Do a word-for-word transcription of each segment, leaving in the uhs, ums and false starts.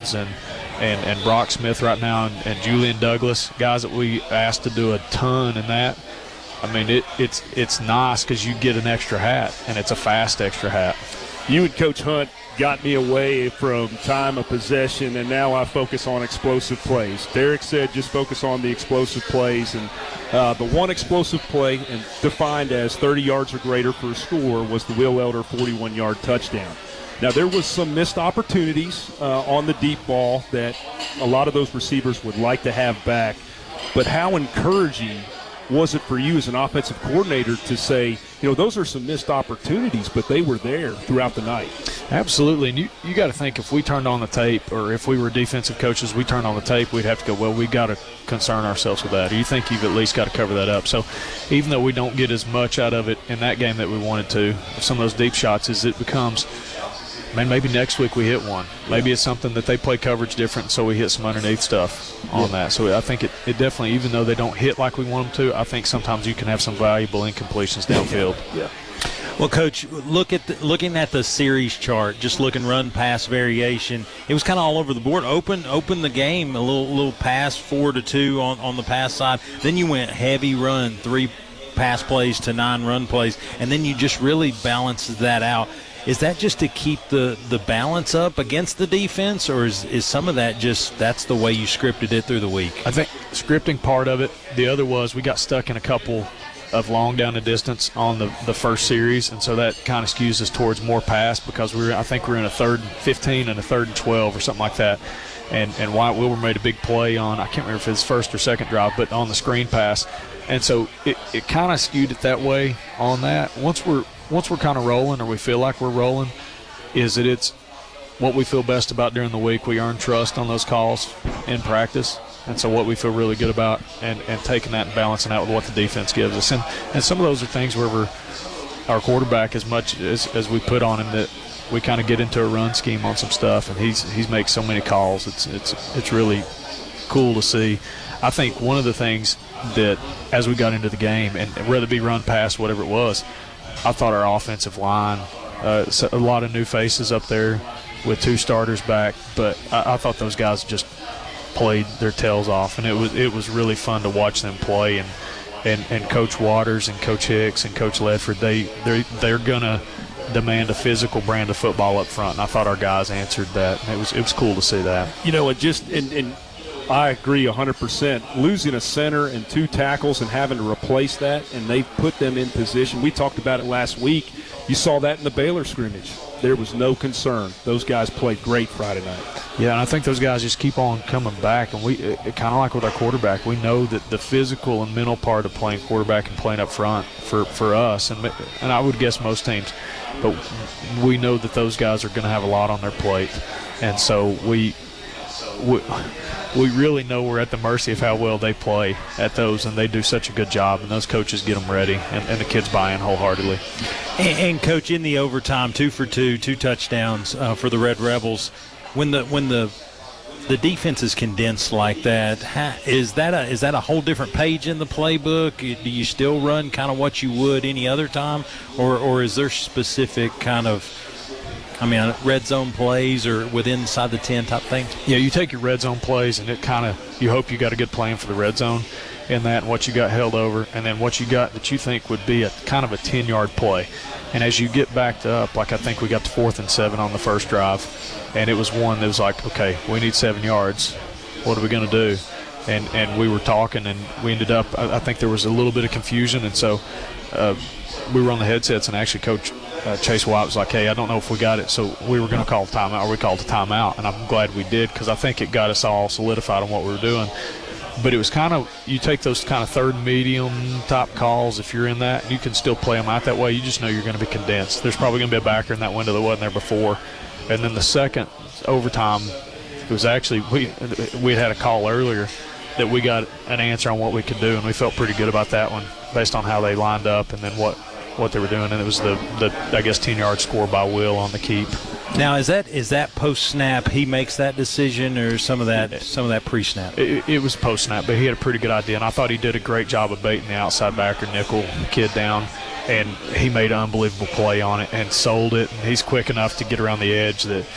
Reynolds and, and, and Brock Smith right now and, and Julian Douglas, guys that we asked to do a ton in that. I mean, it, it's it's nice because you get an extra hat, and it's a fast extra hat. You and Coach Hunt got me away from time of possession, and now I focus on explosive plays. Derek said just focus on the explosive plays, and uh, the one explosive play, and defined as thirty yards or greater for a score, was the Will Elder forty-one-yard touchdown. Now, there was some missed opportunities uh, on the deep ball that a lot of those receivers would like to have back, but how encouraging was it for you as an offensive coordinator to say, you know, those are some missed opportunities, but they were there throughout the night? Absolutely. And you, you got to think, if we turned on the tape, or if we were defensive coaches, we turned on the tape, we'd have to go, well, we got to concern ourselves with that. Or you think you've at least got to cover that up. So even though we don't get as much out of it in that game that we wanted to, some of those deep shots, is it becomes, man, maybe next week we hit one. Maybe it's something that they play coverage different, so we hit some underneath stuff on yeah. that. So I think it, it definitely, even though they don't hit like we want them to, I think sometimes you can have some valuable incompletions downfield. Yeah. Well, Coach, look at the, looking at the series chart, just looking run-pass variation, it was kind of all over the board. Open open the game, a little little pass, four to two on, on the pass side. Then you went heavy run, three pass plays to nine run plays, and then you just really balanced that out. Is that just to keep the, the balance up against the defense, or is, is some of that just that's the way you scripted it through the week? I think scripting part of it. The other was we got stuck in a couple of long down the distance on the, the first series, and so that kind of skews us towards more pass because we were I think we were in a third and fifteen and a third and twelve or something like that. And and Wyatt Wilbur made a big play on, I can't remember if it was first or second drive, but on the screen pass. And so it, it kind of skewed it that way on that. Once we're once we're kind of rolling, or we feel like we're rolling, is that it's what we feel best about during the week. We earn trust on those calls in practice. And so what we feel really good about, and, and taking that and balancing out with what the defense gives us. And, and some of those are things where we're, our quarterback, as much as, as we put on him, that we kind of get into a run scheme on some stuff, and he's he's makes so many calls. It's it's it's really cool to see. I think one of the things that as we got into the game, and whether it be run, pass, whatever it was, I thought our offensive line, uh, a lot of new faces up there with two starters back, but I, I thought those guys just played their tails off, and it was it was really fun to watch them play. And and, and Coach Waters and Coach Hicks and Coach Ledford, they they're they're gonna demand a physical brand of football up front, and I thought our guys answered that. It was it was cool to see that. You know, it just and, and I agree one hundred percent. Losing a center and two tackles and having to replace that, and they put them in position. We talked about it last week. You saw that in the Baylor scrimmage. There was no concern. Those guys played great Friday night. Yeah, and I think those guys just keep on coming back. And we, it, it kind of like with our quarterback, we know that the physical and mental part of playing quarterback and playing up front for, for us, and and I would guess most teams, but we know that those guys are going to have a lot on their plate. And so we we, we really know we're at the mercy of how well they play at those, and they do such a good job, and those coaches get them ready, and, and the kids buy in wholeheartedly. And, and Coach, in the overtime, two for two, two touchdowns uh, for the Red Rebels. When the when the the defense is condensed like that, how, is that a is that a whole different page in the playbook? Do you still run kind of what you would any other time, or or is there specific kind of, I mean, red zone plays or within inside the ten type thing? Yeah, you take your red zone plays, and it kind of, you hope you got a good plan for the red zone in that, and what you got held over, and then what you got that you think would be a kind of a ten-yard play. And as you get backed up, like I think we got to fourth and seven on the first drive, and it was one that was like, okay, we need seven yards. What are we going to do? And and we were talking, and we ended up, I, I think there was a little bit of confusion, and so uh, we were on the headsets, and actually Coach uh, Chase White was like, hey, I don't know if we got it, so we were going to call a timeout, or we called a timeout, and I'm glad we did, because I think it got us all solidified on what we were doing. But it was kind of, you take those kind of third and medium type calls, if you're in that, you can still play them out that way. You just know you're going to be condensed. There's probably going to be a backer in that window that wasn't there before. And then the second overtime, it was actually, we we had had a call earlier that we got an answer on what we could do, and we felt pretty good about that one based on how they lined up and then what, what they were doing. And it was the, the I guess, ten-yard score by Will on the keep. Now, is that is that post-snap he makes that decision, or some of that some of that pre-snap? It, it was post-snap, but he had a pretty good idea, and I thought he did a great job of baiting the outside backer nickel kid down, and he made an unbelievable play on it and sold it, and he's quick enough to get around the edge that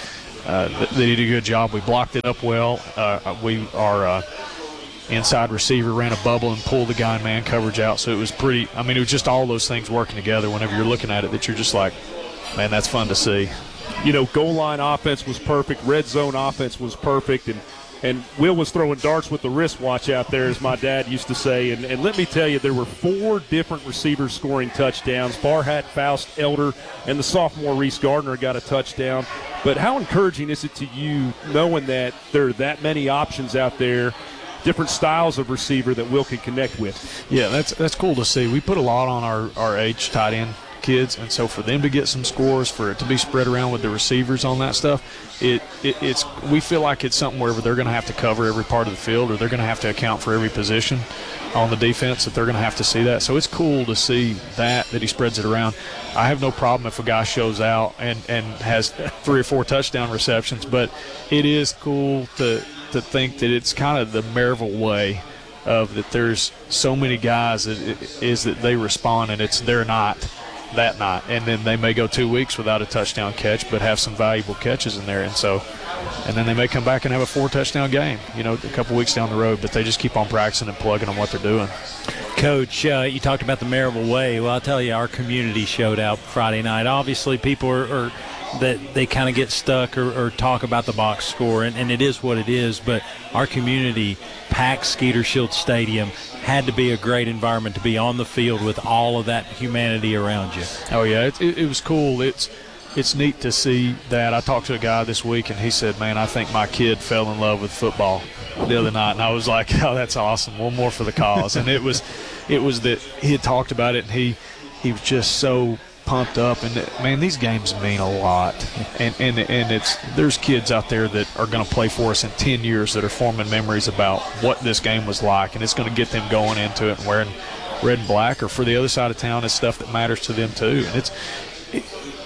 uh, that he did a good job. We blocked it up well. Uh, we our uh, inside receiver ran a bubble and pulled the guy in man coverage out. So it was pretty. I mean, it was just all those things working together. Whenever you're looking at it, that you're just like, man, that's fun to see. You know, goal line offense was perfect. Red zone offense was perfect. And And Will was throwing darts with the wristwatch out there, as my dad used to say. And, and let me tell you, there were four different receivers scoring touchdowns. Farhat, Faust, Elder, and the sophomore Reese Gardner got a touchdown. But how encouraging is it to you knowing that there are that many options out there, different styles of receiver that Will can connect with? Yeah, that's that's cool to see. We put a lot on our, our age tight end kids, and so for them to get some scores, for it to be spread around with the receivers on that stuff, it, it it's we feel like it's something where they're going to have to cover every part of the field, or they're going to have to account for every position on the defense, that they're going to have to see that. So it's cool to see that that he spreads it around. I have no problem if a guy shows out and and has three or four touchdown receptions, but it is cool to to think that it's kind of the Maryville way of that. There's so many guys that it is that they respond, and it's they're not that night, and then they may go two weeks without a touchdown catch, but have some valuable catches in there, and so, and then they may come back and have a four touchdown game, you know, a couple weeks down the road, but they just keep on practicing and plugging on what they're doing. Coach, uh, you talked about the Maryville way. Well, I'll tell you, our community showed out Friday night. Obviously, people are, are that they kind of get stuck or, or talk about the box score, and, and it is what it is, but our community packed Skeeter Shield Stadium. Had to be a great environment to be on the field with all of that humanity around you. Oh, yeah, it, it, it was cool. It's it's neat to see that. I talked to a guy this week, and he said, man, I think my kid fell in love with football the other night. And I was like, oh, that's awesome. One more for the cause. And it was it was that he had talked about it, and he, he was just so pumped up, and man, these games mean a lot, and and and it's there's kids out there that are going to play for us in ten years that are forming memories about what this game was like, and it's going to get them going into it and wearing red and black, or for the other side of town, it's stuff that matters to them too. And it's it,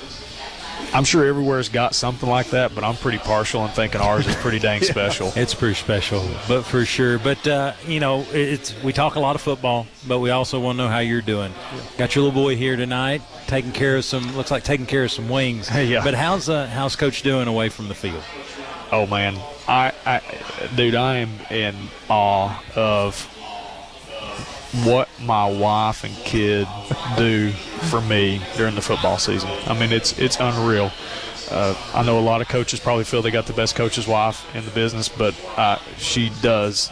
I'm sure everywhere's got something like that, but I'm pretty partial in thinking ours is pretty dang special. It's pretty special, but for sure. But, uh, you know, it's we talk a lot of football, but we also want to know how you're doing. Yeah. Got your little boy here tonight, taking care of some, looks like taking care of some wings. Hey, yeah. But how's uh, how's Coach doing away from the field? Oh, man. I, I Dude, I am in awe of what my wife and kid do for me during the football season. I mean, it's it's unreal. Uh, I know a lot of coaches probably feel they got the best coach's wife in the business, but uh, she does.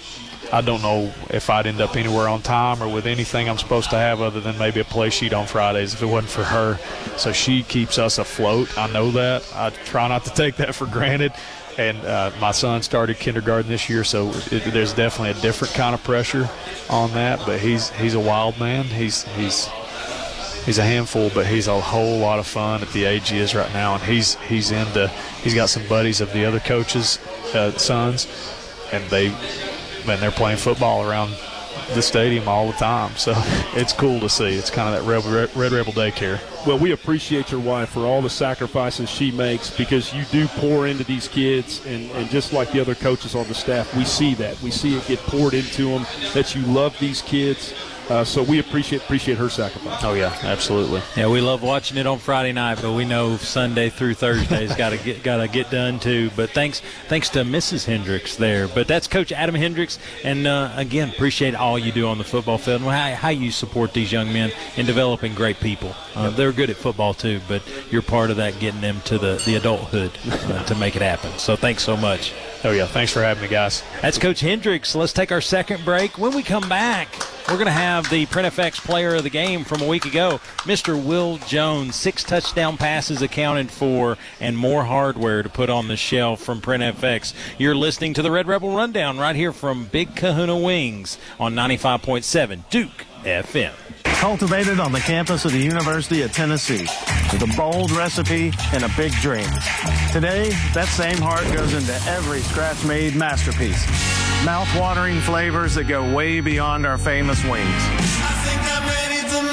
I don't know if I'd end up anywhere on time or with anything I'm supposed to have other than maybe a play sheet on Fridays if it wasn't for her. So she keeps us afloat. I know that. I try not to take that for granted. And uh, my son started kindergarten this year, so it, there's definitely a different kind of pressure on that. But he's he's a wild man. He's he's he's a handful, but he's a whole lot of fun at the age he is right now. And he's he's into he's got some buddies of the other coaches' uh, sons, and they man they're playing football around the stadium all the time. So it's cool to see. It's kind of that Red, Red Rebel daycare. Well, we appreciate your wife for all the sacrifices she makes, because you do pour into these kids, and, and just like the other coaches on the staff, we see that. We see it get poured into them, that you love these kids. Uh, so we appreciate appreciate her sacrifice. Oh, yeah, absolutely. Yeah, we love watching it on Friday night, but we know Sunday through Thursday's got to get got to get done too. But thanks thanks to Missus Hendricks there. But that's Coach Adam Hendricks, and uh, again, appreciate all you do on the football field and how, how you support these young men in developing great people. Uh, they're good at football too, but you're part of that, getting them to the, the adulthood uh, to make it happen. So thanks so much. Oh, yeah, thanks for having me, guys. That's Coach Hendricks. Let's take our second break. When we come back, we're going to have the PrintFX player of the game from a week ago, Mister Will Jones. Six touchdown passes accounted for and more hardware to put on the shelf from PrintFX. You're listening to the Red Rebel Rundown right here from Big Kahuna Wings on ninety-five point seven Duke F M. Cultivated on the campus of the University of Tennessee with a bold recipe and a big dream. Today, that same heart goes into every scratch-made masterpiece. Mouth-watering flavors that go way beyond our famous wings. I think I'm ready to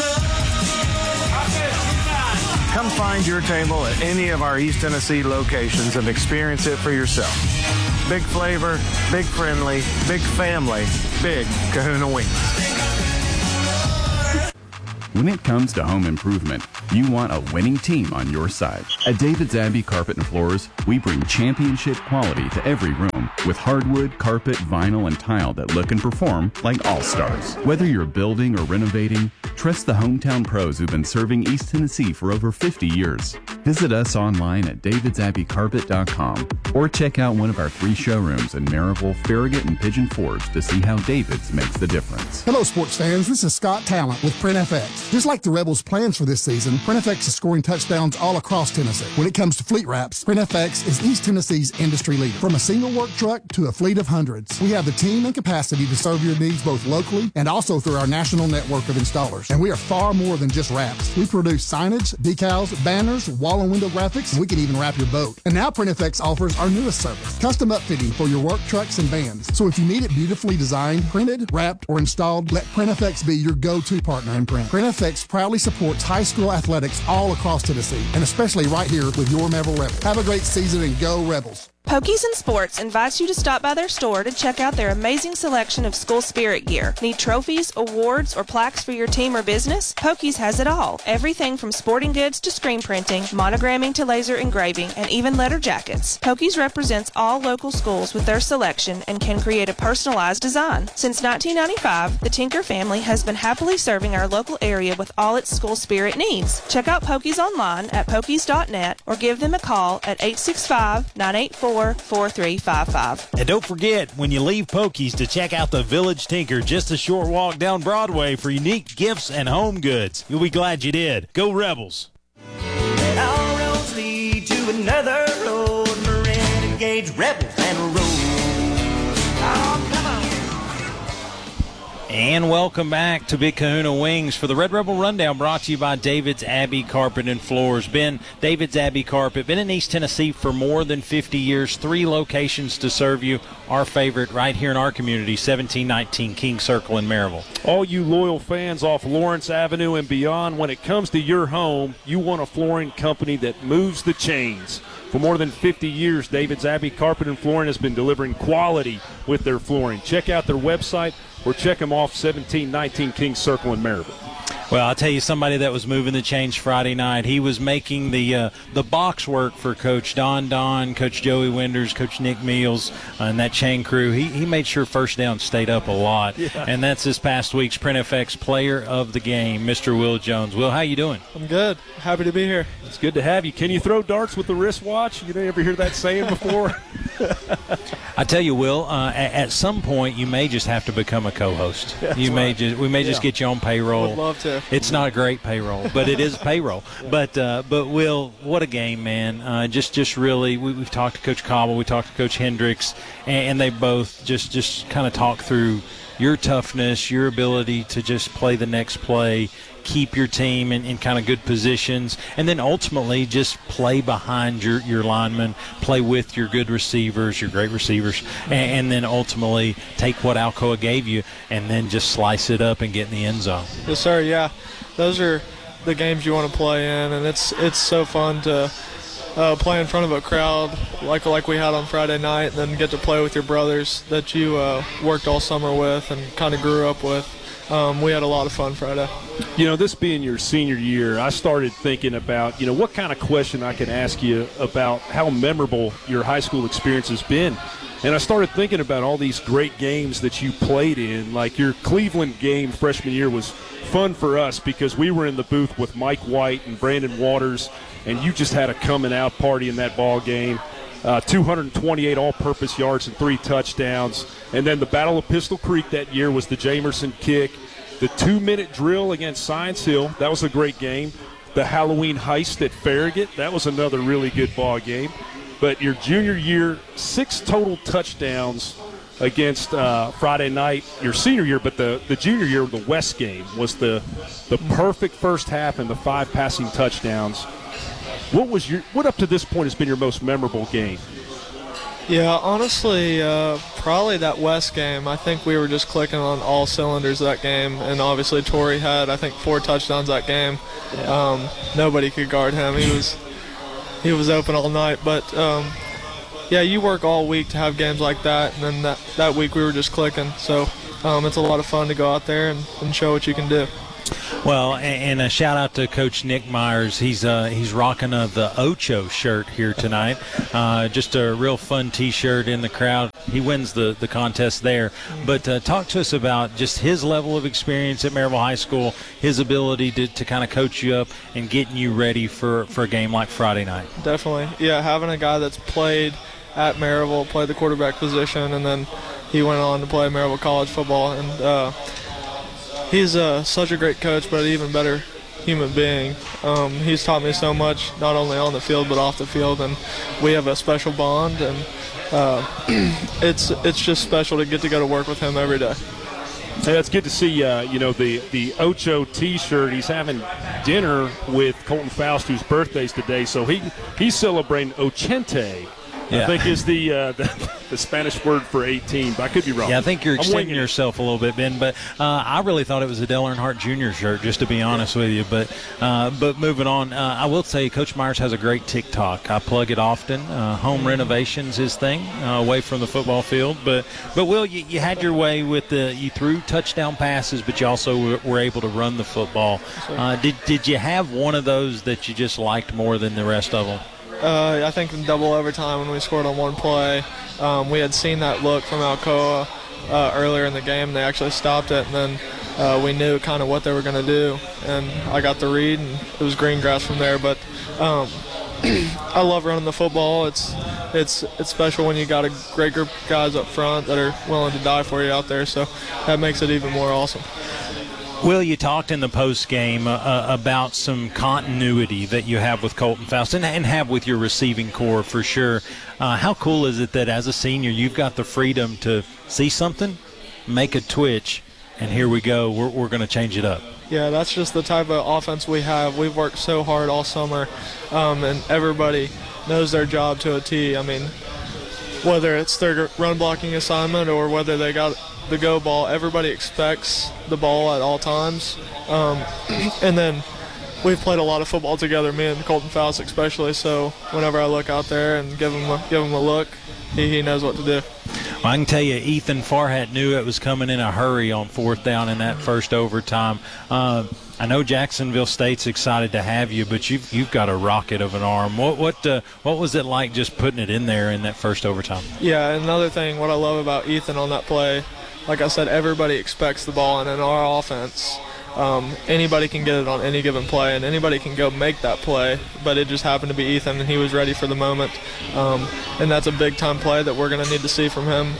love. Come find your table at any of our East Tennessee locations and experience it for yourself. Big flavor, big friendly, big family, Big Kahuna Wings. When it comes to home improvement, you want a winning team on your side. At David's Abbey Carpet and Floors, we bring championship quality to every room with hardwood, carpet, vinyl, and tile that look and perform like all-stars. Whether you're building or renovating, trust the hometown pros who've been serving East Tennessee for over fifty years. Visit us online at davids abbey carpet dot com or check out one of our three showrooms in Maryville, Farragut, and Pigeon Forge to see how David's makes the difference. Hello, sports fans. This is Scott Talent with PrintFX. Just like the Rebels' plans for this season, PrintFX is scoring touchdowns all across Tennessee. When it comes to fleet wraps, PrintFX is East Tennessee's industry leader. From a single work truck to a fleet of hundreds, we have the team and capacity to serve your needs both locally and also through our national network of installers. And we are far more than just wraps. We produce signage, decals, banners, wall and window graphics, and we can even wrap your boat. And now PrintFX offers our newest service, custom upfitting for your work trucks and vans. So if you need it beautifully designed, printed, wrapped, or installed, let PrintFX be your go-to partner in print. PrintFX proudly supports high school athletics all across Tennessee, and especially right here with your Maryville Rebels. Have a great season and go Rebels. Pokies and Sports invites you to stop by their store to check out their amazing selection of school spirit gear. Need trophies, awards, or plaques for your team or business? Pokies has it all. Everything from sporting goods to screen printing, monogramming to laser engraving, and even letter jackets. Pokies represents all local schools with their selection and can create a personalized design. Since nineteen ninety-five, the Tinker family has been happily serving our local area with all its school spirit needs. Check out Pokies online at pokies dot net or give them a call at eight six five, nine eight four, four three five five. And don't forget, when you leave Pokies, to check out the Village Tinker, just a short walk down Broadway for unique gifts and home goods. You'll be glad you did. Go Rebels. And all roads lead to another road. Marin engaged rebels and road. Oh, come on. And welcome back to Big Kahuna Wings for the Red Rebel Rundown, brought to you by David's Abbey Carpet and Floors. Been David's Abbey Carpet, been in East Tennessee for more than fifty years, three locations to serve you. Our favorite right here in our community, seventeen nineteen King Circle in Maryville. All you loyal fans off Lawrence Avenue and beyond, when it comes to your home, you want a flooring company that moves the chains. For more than fifty years, David's Abbey Carpet and Flooring has been delivering quality with their flooring. Check out their website or check them off seventeen nineteen King Circle in Maryville. Well, I'll tell you, somebody that was moving the chains Friday night, he was making the uh, the box work for Coach Don Don, Coach Joey Winders, Coach Nick Meals, uh, and that chain crew. He he made sure first down stayed up a lot. Yeah. And that's this past week's PrintFX Player of the Game, Mister Will Jones. Will, how you doing? I'm good. Happy to be here. It's good to have you. Can you throw darts with the wristwatch? You ever hear that saying before? I tell you, Will, uh, at, at some point you may just have to become a co-host. That's you may right. just we may yeah. just get you on payroll. Would love to. It's not a great payroll, but it is payroll. Yeah. But uh, but Will, what a game, man! Uh, just just really, we, we've talked to Coach Cobble, we talked to Coach Hendricks, and, and they both just just kind of talked through your toughness, your ability to just play the next play, keep your team in, in kind of good positions, and then ultimately just play behind your, your linemen, play with your good receivers, your great receivers, and, and then ultimately take what Alcoa gave you and then just slice it up and get in the end zone. Yes, sir, yeah. Those are the games you want to play in, and it's it's so fun to uh, play in front of a crowd like like we had on Friday night, and then get to play with your brothers that you uh, worked all summer with and kind of grew up with. Um, we had a lot of fun Friday. You know, this being your senior year, I started thinking about, you know, what kind of question I can ask you about how memorable your high school experience has been. And I started thinking about all these great games that you played in. Like your Cleveland game freshman year was fun for us because we were in the booth with Mike White and Brandon Waters, and you just had a coming-out party in that ball game. Uh, two hundred twenty-eight all-purpose yards and three touchdowns. And then the Battle of Pistol Creek that year was the Jamerson kick. The two-minute drill against Science Hill, that was a great game. The Halloween heist at Farragut, that was another really good ball game. But your junior year, six total touchdowns against uh, Friday night, your senior year, but the, the junior year, the West game, was the the perfect first half and the five passing touchdowns. What was your what up to this point has been your most memorable game? Yeah, honestly, uh, probably that West game. I think we were just clicking on all cylinders that game, and obviously Torrey had, I think, four touchdowns that game. Yeah. Um, nobody could guard him. He was he was open all night. But, um, yeah, you work all week to have games like that, and then that, that week we were just clicking. So um, it's a lot of fun to go out there and, and show what you can do. Well, and a shout out to Coach Nick Myers. He's uh, he's rocking a, the Ocho shirt here tonight. Uh, just a real fun T-shirt in the crowd. He wins the, the contest there. But uh, talk to us about just his level of experience at Maryville High School, his ability to, to kind of coach you up and getting you ready for, for a game like Friday night. Definitely. Yeah, having a guy that's played at Maryville, played the quarterback position, and then he went on to play Maryville College football. And uh, he's uh, such a great coach, but an even better human being. Um, he's taught me so much, not only on the field but off the field, and we have a special bond, and uh, it's it's just special to get to go to work with him every day. Hey, it's good to see, uh, you know, the, the Ocho T-shirt. He's having dinner with Colton Faust, whose birthday's today, so he he's celebrating Ochente. Yeah. I think is the, uh, the the Spanish word for eighteen, but I could be wrong. Yeah, I think you're I'm extending winging yourself a little bit, Ben. But uh, I really thought it was a Dale Earnhardt Junior shirt, just to be honest with you. But uh, but moving on, uh, I will say Coach Myers has a great TikTok. I plug it often. Uh, home renovations his thing, uh, away from the football field. But but Will, you, you had your way with the you threw touchdown passes, but you also were, were able to run the football. Uh, did did you have one of those that you just liked more than the rest of them? Uh, I think in double overtime when we scored on one play, um, we had seen that look from Alcoa uh, earlier in the game, and they actually stopped it, and then uh, we knew kind of what they were going to do, and I got the read, and it was green grass from there. But um, I love running the football. It's it's it's special when you got a great group of guys up front that are willing to die for you out there, so that makes it even more awesome. Will, you talked in the post game uh, about some continuity that you have with Colton Faust and, and have with your receiving core for sure. Uh, how cool is it that as a senior you've got the freedom to see something, make a twitch, and here we go, we're, we're going to change it up? Yeah, that's just the type of offense we have. We've worked so hard all summer, um, and everybody knows their job to a T. I mean, whether it's their run blocking assignment or whether they got the go ball, everybody expects the ball at all times. Um, and then we've played a lot of football together, me and Colton Faust especially, so whenever I look out there and give him a, give him a look, he, he knows what to do. Well, I can tell you, Ethan Farhat knew it was coming in a hurry on fourth down in that first overtime. Uh, I know Jacksonville State's excited to have you, but you've you've got a rocket of an arm. What what uh, what was it like just putting it in there in that first overtime? Yeah, another thing, what I love about Ethan on that play, like I said, everybody expects the ball, and in our offense, um, anybody can get it on any given play, and anybody can go make that play, but it just happened to be Ethan, and he was ready for the moment. Um, and that's a big-time play that we're going to need to see from him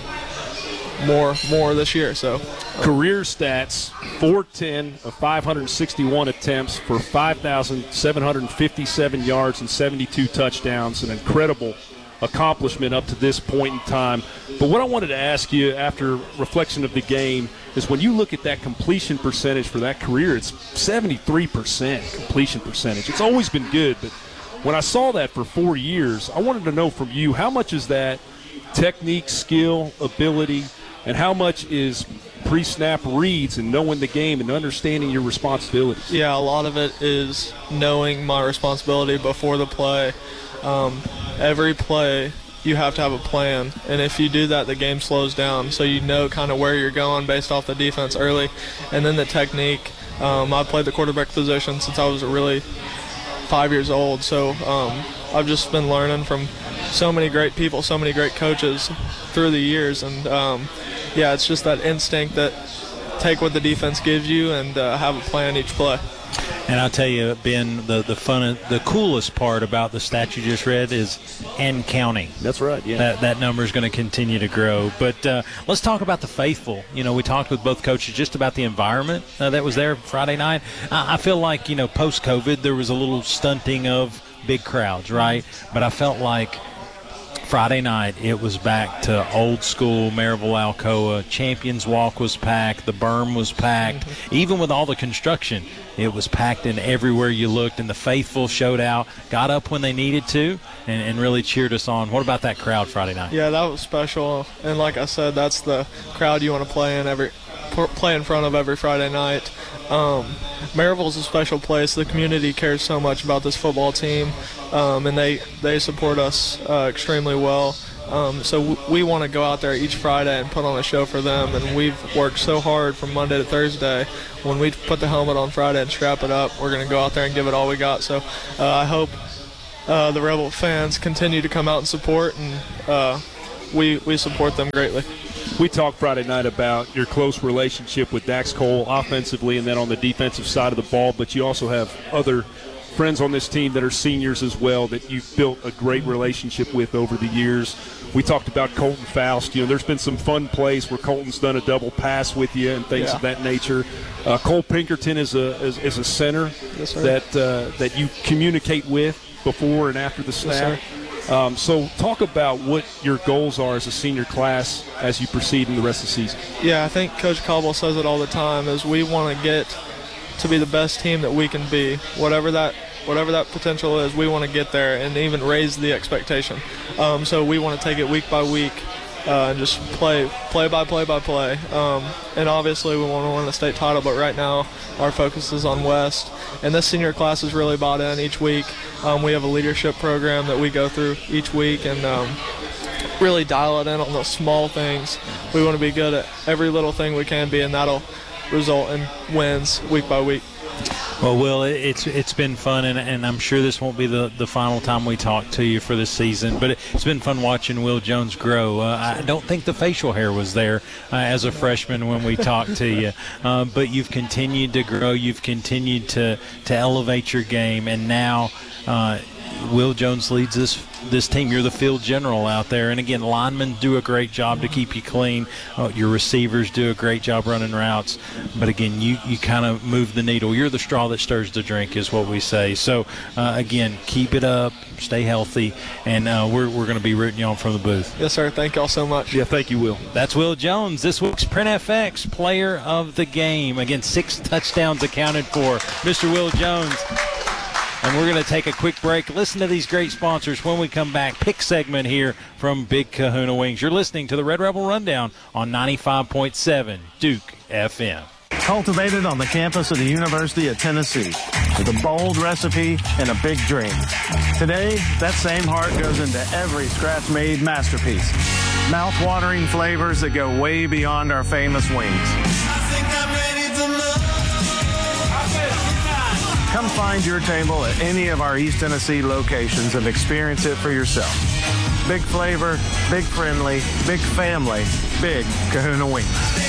more more this year. So um, career stats, four ten of five hundred sixty-one attempts for five thousand seven hundred fifty-seven yards and seventy-two touchdowns, an incredible accomplishment up to this point in time. But what I wanted to ask you after reflection of the game is when you look at that completion percentage for that career, it's seventy-three percent completion percentage. It's always been good, but when I saw that for four years, I wanted to know from you, how much is that technique, skill, ability, and how much is pre-snap reads and knowing the game and understanding your responsibilities? Yeah, a lot of it is knowing my responsibility before the play. Um, every play, you have to have a plan, and if you do that, the game slows down, so you know kind of where you're going based off the defense early. And then the technique, um, I played the quarterback position since I was really five years old, so um, I've just been learning from so many great people, so many great coaches through the years, and um, yeah, it's just that instinct that take what the defense gives you and uh, have a plan each play. And I'll tell you, Ben, the the fun, the coolest part about the stat you just read is and counting. That's right, yeah. That that number is going to continue to grow. But uh, let's talk about the faithful. You know, we talked with both coaches just about the environment uh, that was there Friday night. I, I feel like, you know, post-COVID, there was a little stunting of big crowds, right? But I felt like Friday night, it was back to old school Maryville Alcoa. Champions Walk was packed. The berm was packed. Mm-hmm. Even with all the construction, it was packed in everywhere you looked. And the faithful showed out, got up when they needed to, and, and really cheered us on. What about that crowd Friday night? Yeah, that was special. And like I said, that's the crowd you want to play in every play in front of every Friday night. Um, Maryville's a special place. The community cares so much about this football team, um, and they, they support us uh, extremely well. Um, so w- we want to go out there each Friday and put on a show for them, and we've worked so hard from Monday to Thursday. When we put the helmet on Friday and strap it up, we're going to go out there and give it all we got. So uh, I hope uh, the Rebel fans continue to come out and support, and uh, we, we support them greatly. We talked Friday night about your close relationship with Dax Cole offensively and then on the defensive side of the ball, but you also have other friends on this team that are seniors as well that you've built a great relationship with over the years. We talked about Colton Faust. You know, there's been some fun plays where Colton's done a double pass with you and things yeah. of that nature. Uh, Cole Pinkerton is a is, is a center yes, that uh, that you communicate with before and after the snap. Yes, um, so talk about what your goals are as a senior class as you proceed in the rest of the season. Yeah, I think Coach Caldwell says it all the time, is we want to get to be the best team that we can be. Whatever that whatever that potential is, we want to get there and even raise the expectation. Um, so we want to take it week by week uh, and just play play by play by play. Um, and obviously we want to win the state title, but right now our focus is on West. And this senior class is really bought in each week. Um, we have a leadership program that we go through each week and um, really dial it in on those small things. We want to be good at every little thing we can be, and that'll result in wins week by week. Well, Will, it's it's been fun, and, and I'm sure this won't be the, the final time we talk to you for this season, but it's been fun watching Will Jones grow. Uh, I don't think the facial hair was there uh, as a freshman when we talked to you, uh, but you've continued to grow. You've continued to, to elevate your game, and now uh, Will Jones leads this this team. You're the field general out there, and again, linemen do a great job to keep you clean. Uh, your receivers do a great job running routes, but again, you, you kind of move the needle. You're the straw that stirs the drink, is what we say. So uh, again, keep it up, stay healthy, and uh, we're we're going to be rooting you on from the booth. Yes, sir. Thank y'all so much. Yeah, thank you, Will. That's Will Jones, this week's Print F X Player of the Game. Again, six touchdowns accounted for. Mister Will Jones. And we're going to take a quick break. Listen to these great sponsors when we come back. Pick segment here from Big Kahuna Wings. You're listening to the Red Rebel Rundown on ninety-five point seven Duke F M. Cultivated on the campus of the University of Tennessee with a bold recipe and a big dream. Today, that same heart goes into every scratch-made masterpiece. Mouth-watering flavors that go way beyond our famous wings. I think I'm ready for love. Come find your table at any of our East Tennessee locations and experience it for yourself. Big flavor, big friendly, big family, Big Kahuna Wings.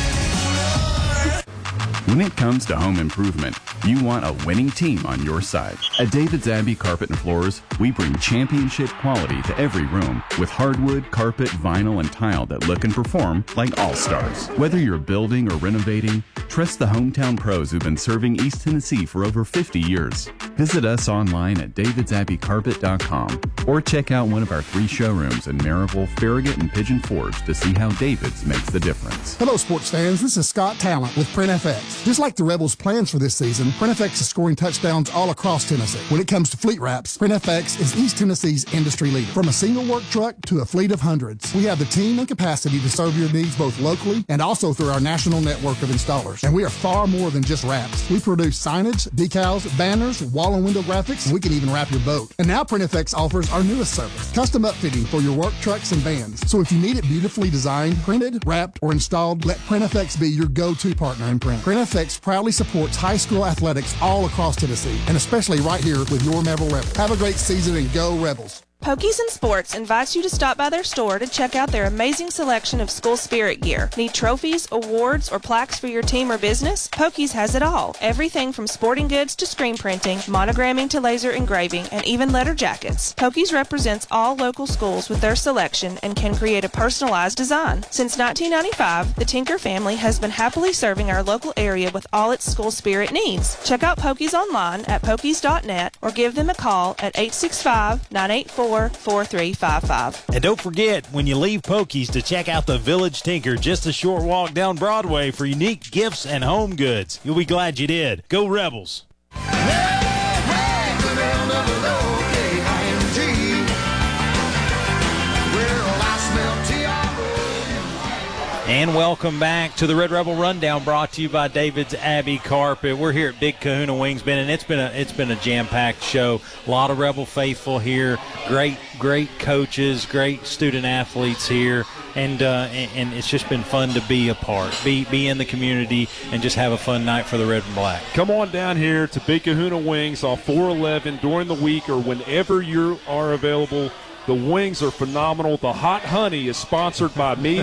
When it comes to home improvement, you want a winning team on your side. At David Zambi Carpet and Floors, we bring championship quality to every room with hardwood, carpet, vinyl, and tile that look and perform like all-stars. Whether you're building or renovating, trust the hometown pros who've been serving East Tennessee for over fifty years. Visit us online at david zambi carpet dot com or check out one of our three showrooms in Maryville, Farragut, and Pigeon Forge to see how David's makes the difference. Hello, sports fans. This is Scott Talent with Print F X. Just like the Rebels' plans for this season, Print F X is scoring touchdowns all across Tennessee. When it comes to fleet wraps, Print F X is East Tennessee's industry leader. From a single work truck to a fleet of hundreds, we have the team and capacity to serve your needs both locally and also through our national network of installers. And we are far more than just wraps. We produce signage, decals, banners, wall and window graphics, and we can even wrap your boat. And now Print F X offers our newest service, custom upfitting for your work trucks and vans. So if you need it beautifully designed, printed, wrapped, or installed, let Print F X be your go-to partner in print. Print F X proudly supports high school athletics all across Tennessee, and especially right here with your Maryville Rebels. Have a great season and go Rebels. Pokies and Sports invites you to stop by their store to check out their amazing selection of school spirit gear. Need trophies, awards, or plaques for your team or business? Pokies has it all. Everything from sporting goods to screen printing, monogramming to laser engraving, and even letter jackets. Pokies represents all local schools with their selection and can create a personalized design. Since nineteen ninety-five, the Tinker family has been happily serving our local area with all its school spirit needs. Check out Pokies online at pokies dot net or give them a call at eight six five, nine eight four, four three five five. And don't forget, when you leave Pokies, to check out the Village Tinker, just a short walk down Broadway for unique gifts and home goods. You'll be glad you did. Go Rebels. And welcome back to the Red Rebel Rundown, brought to you by David's Abbey Carpet. We're here at Big Kahuna Wings, Ben, and it's been a it's been a jam-packed show. A lot of Rebel faithful here, great great coaches, great student athletes here, and uh, and, and it's just been fun to be a part, be be in the community, and just have a fun night for the Red and Black. Come on down here to Big Kahuna Wings off four eleven during the week or whenever you are available. The wings are phenomenal. The hot honey is sponsored by me.